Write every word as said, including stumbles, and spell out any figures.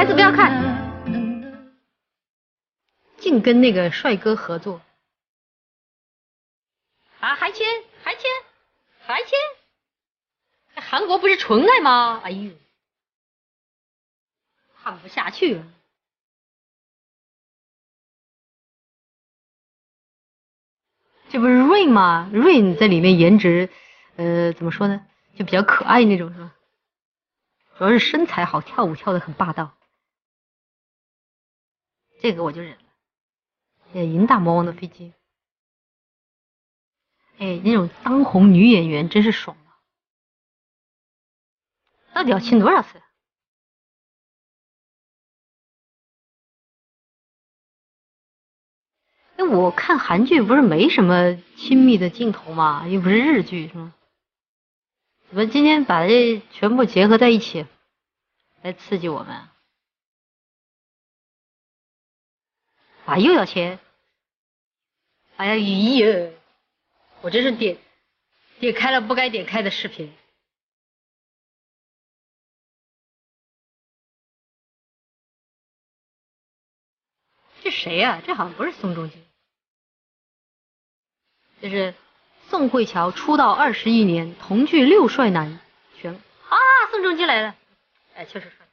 子不要看，净跟那个帅哥合作。啊，还签，还签，还签！韩国不是纯爱吗？哎呦，看不下去了。这不是 Rain 吗 ？Rain 在里面颜值，呃，怎么说呢？就比较可爱那种，是吧？主要是身材好，跳舞跳得很霸道。这个我就忍了。哎，银大魔王的飞机。哎，那种当红女演员真是爽啊！到底要亲多少次？哎，我看韩剧不是没什么亲密的镜头吗？又不是日剧，是吗？怎么今天把这全部结合在一起，来刺激我们？啊，又要切！哎呀，咦呀，我真是点点开了不该点开的视频。这谁呀、啊？这好像不是宋仲基，这是宋慧乔出道二十一年，同剧六帅男全啊！宋仲基来了，哎，确实帅。